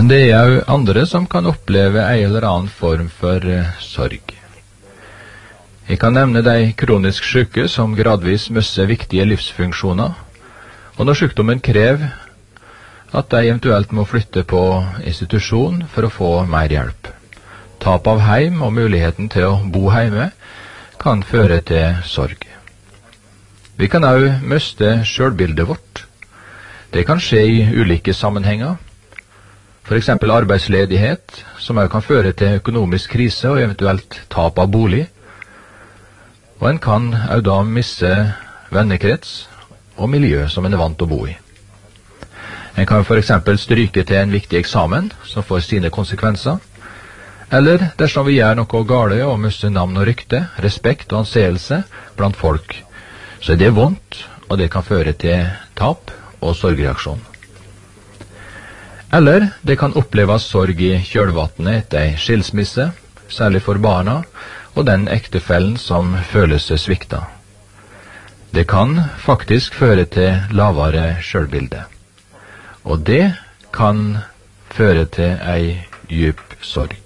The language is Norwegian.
Men det jo andre som kan oppleve en eller annen form for sorg. Jeg kan nevne de kronisk syke som gradvis mister viktige livsfunksjoner, og når sykdommen krever at de eventuelt må flytte på institusjon for å få mer hjelp. Tap av heim og muligheten til å bo hjemme kan føre til sorg. Vi kan også miste selvbildet vårt. Det kan skje i ulike sammenhenger. For eksempel arbeidsledighet, som også kan føre til økonomisk krise og eventuelt tap av bolig. Og en kan også da miste vennekrets og miljø som en vant til å bo i. En kan for eksempel stryke til en viktig eksamen som får sine konsekvenser. Eller dersom vi gjør noe gale og mister navn og rykte, respekt og anseelse blant folk, så det vondt, og det kan føre til tap og sorgreaksjon. Eller det kan oppleves sorg i kjølvannet etter en skilsmisse, særlig for barna og den ektefellen som føler seg svikta. Det kan faktisk føre til lavere selvbilde, og det kan føre til ei djup sorg.